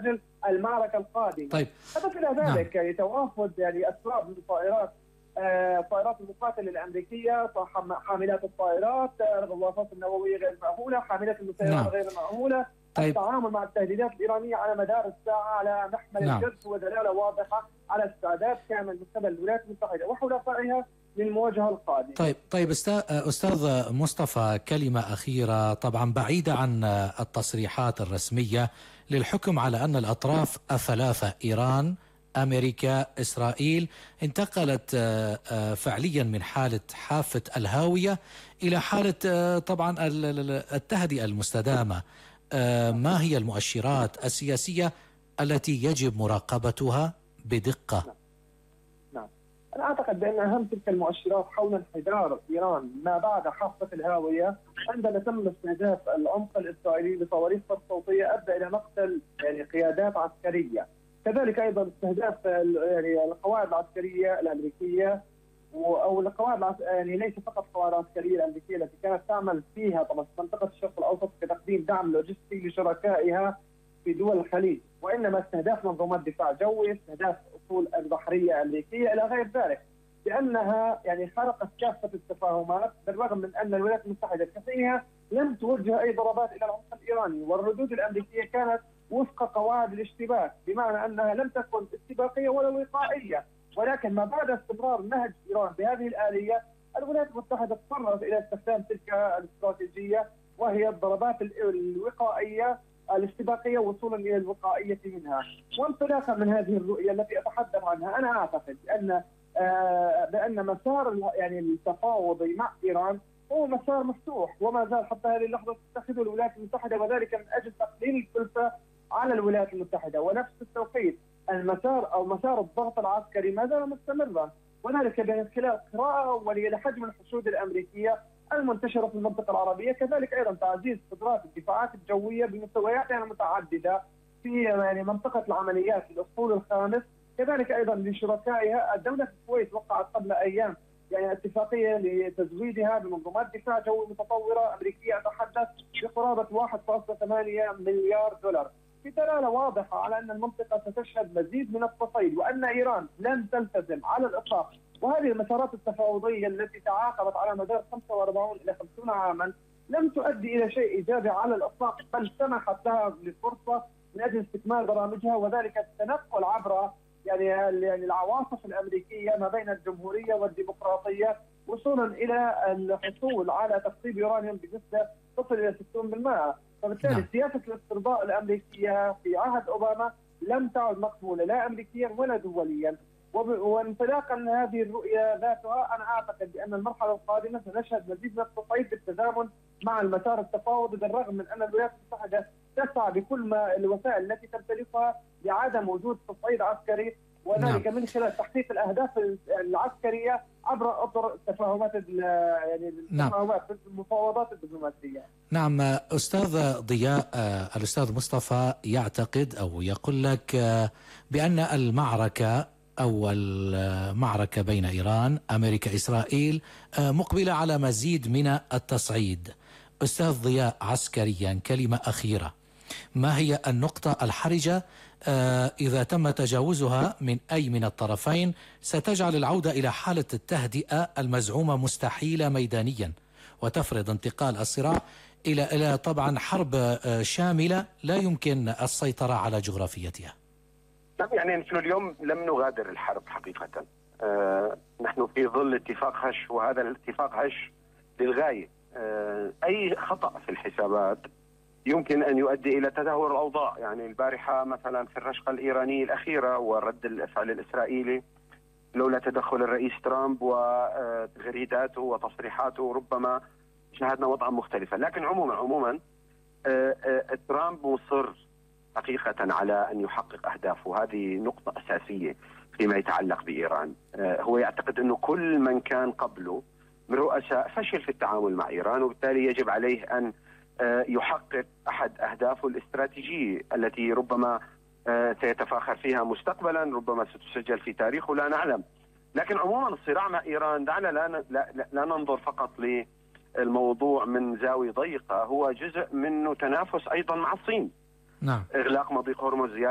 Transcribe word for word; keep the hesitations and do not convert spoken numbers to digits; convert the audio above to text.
أجل المعركة القادمة. طيب. أضف إلى ذلك نعم. يعني توافد يعني أسراب من طائرات الطائرات آه المقاتلة الأمريكية، حاملات الطائرات، الغواصات النووية غير المأهولة، حاملات المسيرات نعم. غير المأهولة. طيب. التعامل مع التهديدات الإيرانية على مدار الساعة على محمل نعم. الجد هو دلالة واضحة على استعداد كامل من قبل الولايات المتحدة وحلفائها للمواجهة القادمة. طيب طيب أستاذ مصطفى، كلمة أخيرة طبعا بعيدة عن التصريحات الرسمية للحكم على أن الأطراف الثلاثة إيران، أمريكا، إسرائيل انتقلت فعليا من حالة حافة الهاوية إلى حالة طبعا التهدئة المستدامة. ما هي المؤشرات السياسية التي يجب مراقبتها بدقة؟ نعم. أنا أعتقد بأن أهم تلك المؤشرات حول انحدار إيران ما بعد حافة الهاوية عندما تم استهداف العمق الإسرائيلي بصواريخ صوتية أدى إلى مقتل يعني قيادات عسكرية. كذلك أيضا استهداف يعني القواعد العسكرية الأمريكية أو القواعد يعني ليس فقط القواعد العسكرية الأمريكية التي كانت تعمل فيها طبعا في منطقة الشرق الأوسط كتقديم دعم لوجستي لشركائها في دول الخليج، وإنما استهداف منظومات دفاع جوي، استهداف أصول البحرية الأمريكية إلى غير ذلك، لأنها يعني خرقت كافة التفاهمات بالرغم من أن الولايات المتحدة كفيها لم توجه أي ضربات إلى العمق الإيراني، والردود الأمريكية كانت وفق قواعد الاشتباك، بمعنى أنها لم تكن استباقية ولا وقائية. ولكن ما بعد استمرار نهج إيران بهذه الآلية الولايات المتحدة اضطرت إلى استخدام تلك الاستراتيجية وهي الضربات الوقائية الاستباقية وصولا إلى الوقائية منها. وانطلاقا من هذه الرؤية التي أتحدث عنها أنا أعتقد أن آه بأن مسار يعني التفاوضي مع إيران هو مسار مفتوح وما زال حتى هذه اللحظة تتخذه الولايات المتحدة، وذلك من أجل تقليل الكلفة على الولايات المتحدة. ونفس التوقيت المسار أو مسار الضغط العسكري ما زال مستمرا، وذلك من خلال قراءة أولية لحجم الحشود الأمريكية المنتشرة في المنطقة العربية، كذلك أيضا تعزيز قدرات الدفاعات الجوية بمستوياتها المتعددة في يعني منطقة العمليات الأسطول الخامس، كذلك أيضا لشركائها. الدولة في الكويت وقعت قبل أيام يعني اتفاقية لتزويدها بمنظومات دفاع جوي متطورة أمريكية أتحدث بقرابة واحد فاصلة ثمانية مليار دولار، في دلالة واضحة على أن المنطقة ستشهد مزيد من التصعيد وأن إيران لن تلتزم على الإطلاق. وهذه المسارات التفاوضية التي تعاقبت على مدار خمسة وأربعين إلى خمسين عاما لم تؤدي إلى شيء إيجابي على الإطلاق، بل سمحت لها بالفرصة من أجل استكمال برامجها، وذلك التنقل عبر يعني يعني العواصف الأمريكية ما بين الجمهورية والديمقراطية وصولا إلى الحصول على تخصيب يورانيوم بنسبة تصل إلى ستين بالمئة. فبالتالي نعم. سياسة الاسترضاء الأمريكية في عهد أوباما لم تعد مقبولة لا أمريكيا ولا دوليا. وانطلاقا من هذه الرؤية ذاتها أنا أعتقد بأن المرحلة القادمة سنشهد مزيد من التصعيد بالتزامن مع المسار التفاوضي، بالرغم من أن الولايات المتحدة تسعى بكل ما الوسائل التي تمتلكها لعدم وجود تصعيد عسكري، وذلك نعم. من خلال تحقيق الأهداف العسكرية عبر أطر التفاهمات يعني التفاهمات نعم. المفاوضات الدبلوماسية. نعم أستاذ ضياء، الأستاذ مصطفى يعتقد أو يقول لك بأن المعركة أو المعركة بين إيران أمريكا إسرائيل مقبلة على مزيد من التصعيد. أستاذ ضياء، عسكريا كلمة أخيرة، ما هي النقطة الحرجة إذا تم تجاوزها من أي من الطرفين ستجعل العودة إلى حالة التهدئة المزعومة مستحيلة ميدانيا وتفرض انتقال الصراع إلى إلى طبعا حرب شاملة لا يمكن السيطرة على جغرافيتها؟ يعني نحن اليوم لم نغادر الحرب حقيقة. آه نحن في ظل اتفاق هش، وهذا الاتفاق هش للغاية. آه أي خطأ في الحسابات يمكن أن يؤدي إلى تدهور الأوضاع. يعني البارحة مثلا في الرشقة الإيرانية الأخيرة ورد الفعل الإسرائيلي لولا تدخل الرئيس ترامب وتغريداته وتصريحاته ربما شاهدنا وضعا مختلفا. لكن عموما عموما آه آه ترامب مصر حقيقة على أن يحقق أهدافه، هذه نقطة أساسية فيما يتعلق بإيران. هو يعتقد أنه كل من كان قبله من رؤساء فشل في التعامل مع إيران، وبالتالي يجب عليه أن يحقق أحد أهدافه الاستراتيجية التي ربما سيتفاخر فيها مستقبلا، ربما ستسجل في تاريخه لا نعلم. لكن عموما الصراع مع إيران دعنا لا, لا, لا ننظر فقط للموضوع من زاوية ضيقة، هو جزء منه تنافس أيضا مع الصين. نعم. إغلاق مضيق هرمز